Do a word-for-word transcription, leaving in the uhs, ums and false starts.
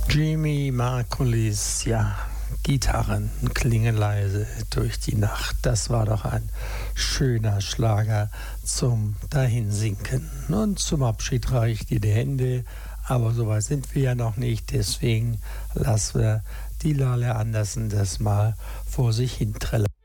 Jimmy Margulies, ja, Gitarren klingen leise durch die Nacht. Das war doch ein schöner Schlager zum Dahinsinken. Und zum Abschied reiche ich dir die Hände, aber so weit sind wir ja noch nicht. Deswegen lassen wir die Lale Andersen das mal vor sich hin trällern.